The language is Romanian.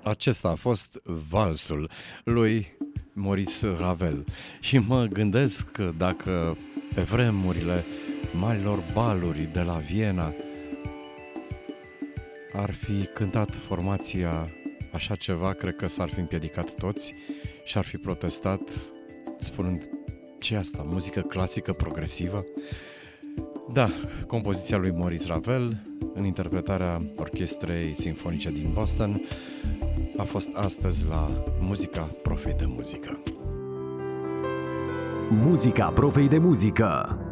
Acesta a fost valsul lui Maurice Ravel și mă gândesc că dacă pe vremurile marilor baluri de la Viena ar fi cântat formația așa ceva, cred că s-ar fi împiedicat toți și ar fi protestat spunând: ce asta, muzică clasică progresivă? Da, compoziția lui Maurice Ravel în interpretarea Orchestrei Sinfonice din Boston a fost astăzi la Muzica Profei de Muzică. Muzica Profei de Muzică.